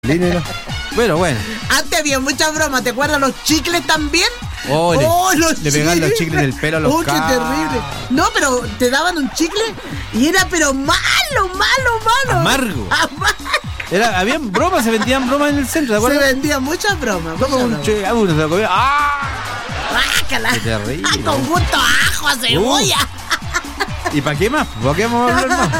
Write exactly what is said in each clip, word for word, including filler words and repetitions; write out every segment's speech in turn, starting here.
Bueno, bueno. Antes había muchas bromas, ¿te acuerdas? Los chicles también. Oh, le, oh los le pegaban los chicles en el pelo a los Oh, qué cabros. terrible. No, pero te daban un chicle y era pero malo, malo, malo. Amargo. Amargo. Era, habían bromas, se vendían bromas en el centro, ¿de acuerdo? Se vendían muchas bromas. Como muchas un bromas. che, uno se lo comía. ¡Ah! Guácala. Qué terrible. Ah, con gusto a ajo, a cebolla. Uh. ¿Y para qué más? ¿Para qué vamos a hablar más?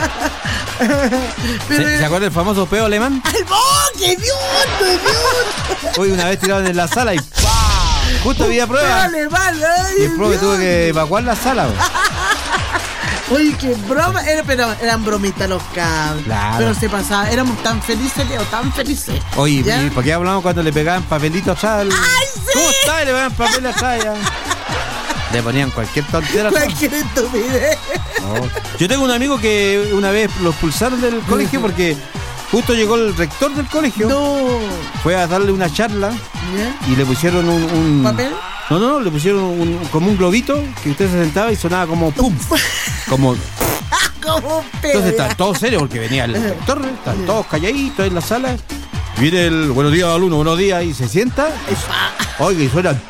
Pero, ¿Se, ¿Se acuerda del famoso peo alemán? ¡Ay, oh, qué idiota, idiota! Hoy una vez tiraron en la sala y ¡pah! Justo había prueba. Vale, vale, ay, Y el profe Dios. tuvo que evacuar la sala. Bro. Oye, qué broma. Era, pero eran bromitas los cabros. Claro. Pero se pasaba. Éramos tan felices, Leo, tan felices. Oye, ¿Ya? ¿y para qué hablamos cuando le pegaban papelitos atrás? al- ¡Ay, sí! ¿Cómo está? Y le pegaban papel atrás ya. Le ponían cualquier tontera atrás. Cualquier estupidez. No. Yo tengo un amigo que una vez lo expulsaron del colegio porque justo llegó el rector del colegio. No. Fue a darle una charla ¿Ya? y le pusieron un... un- ¿Papel? No, no, no, le pusieron un- como un globito que usted se sentaba y sonaba como pum. Como... Como pedo. Entonces estaban todos serios porque venía el rector, estaban todos calladitos en la sala. Viene el buenos días, alumno, buenos días, y se sienta. Oiga, y suena...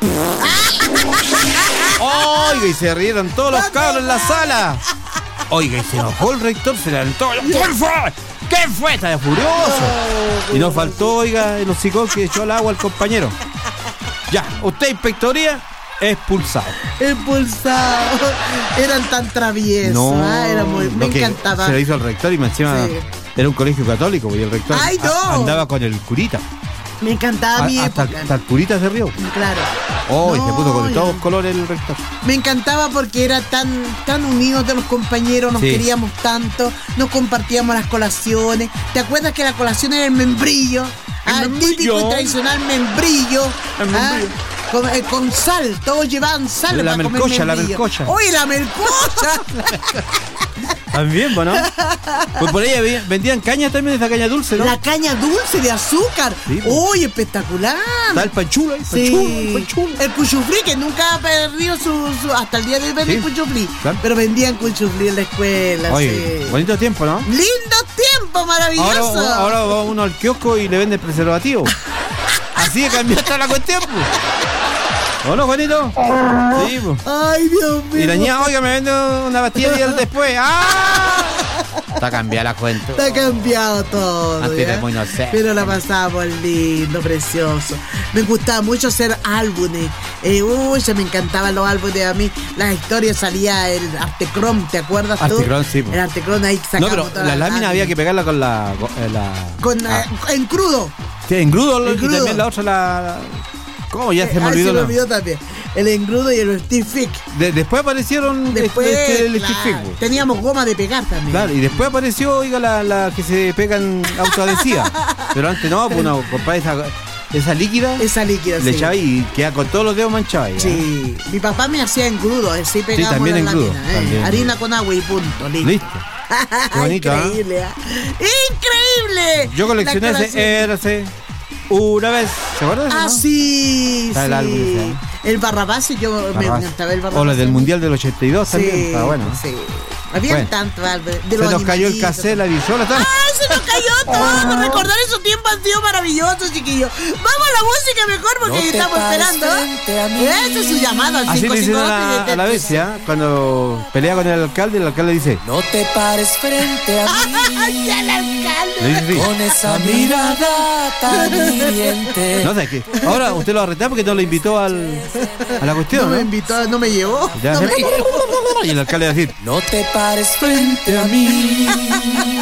Oiga, y se rieron todos los cabros en la sala. Oiga, y se enojó el rector, se levantó. ¿Qué fue? ¿Qué fue? Estaba furioso. Y nos faltó, oiga, el hocicón que echó al agua al compañero. Ya, usted, inspectoría, expulsado. Expulsado. Eran tan traviesos. ah, Era muy, me lo que encantaba. Se lo hizo al rector y me encima Sí. era un colegio católico y el rector ¡Ay, no! a- andaba con el curita. Me encantaba mi A- hasta, época. hasta el curita se rió. Claro. Oh, y No, se puso con y- todos colores el rector. Me encantaba porque era tan tan unidos de los compañeros, nos Sí. queríamos tanto, nos compartíamos las colaciones. ¿Te acuerdas que la colación era el membrillo? El Ah, membrillo. típico y tradicional membrillo. El ah, membrillo. con, eh, con sal, todos llevaban sal La para comer melcocha, la membrillo. melcocha. ¡Uy, la melcocha! También, ¿no? Pues por ahí había- vendían caña también, esa caña dulce, ¿no? La caña dulce de azúcar. Sí, po. ¡Uy, espectacular! Está el panchulo ahí, Sí. panchulo, panchulo. El cuchuflí, que nunca ha perdido su, su- hasta el día de hoy vende Sí. cuchuflí. Claro. Pero vendían cuchuflí en la escuela. Oye, sí. bonito tiempo, ¿no? ¡Lindo tiempo, maravilloso! Ahora, ahora va uno al kiosco y le vende preservativo. Así de cambiar toda la cuestión, pues. ¿O no, Juanito? Sí, pues. ¡Ay, Dios mío! Y la niña, oiga, me vende una pastilla días después. ¡Ah! Está cambiada la cuenta. Está cambiado todo. Antes ¿ya? era muy inocente. Pero la pasábamos lindo, precioso. Me gustaba mucho hacer álbumes. Eh, uy, ya me encantaban los álbumes a mí. Las historias salía el Artecrom, ¿te acuerdas tú? Artecrom, sí, po. El Artecrom ahí No, sacamos pero todas la las lámina había que pegarla con la... eh, la Con, ah. eh, en crudo. Sí, en grudo, En y crudo. también la otra la... ¿Cómo? Ya se me Ay, olvidó. se me la- olvidó también. El engrudo y el Steve Fick. De- después aparecieron Después, este, el claro, Steve Fick, po. teníamos goma de pegar también. Claro, y después apareció, oiga, la, la que se pegan autoadhesiva. Pero antes no, pues uno compraba esa, esa líquida, Esa líquida, le sí. echaba y queda con todos los dedos manchados. ahí, ¿eh? Sí, mi papá me hacía engrudo, así pegábamos también la engrudo, lámina, eh. también. Harina con agua y punto, listo. Listo. Qué bonito, ¿ah? Increíble, ¿ah? ¡Increíble! Yo coleccioné La ese colación. Érase una vez. ¿Se acuerdan? Ah, no? sí, Está el sí. álbum ese, ¿eh? El Barrabás, yo me Barrabás. encantaba el Barrabás. O la del Mundial del ochenta y dos Sí, también. Está bueno. sí. Había Bueno. tanto álbum. De Se los nos cayó el animalitos. cassette, la visola, tal. ¡Ay, se nos cayó todo! Recordar esos tiempos han sido maravillosos, chiquillos. Vamos a la música mejor porque No te estamos pares esperando. frente a mí. Ese es su llamado al Así cinco le dicen cinco dos, a, a la bestia cuando pelea con el alcalde, el alcalde dice. No te pares frente a ¡Ay, mí al alcalde! Le dice así. con esa mirada tan hiriente. No sé qué. Ahora usted lo va a retar porque no lo invitó al, a la No cuestión, me ¿no? invitó, no me llevó. Ya No se- me llevó. Y el alcalde va a decir. No te pares frente a mí.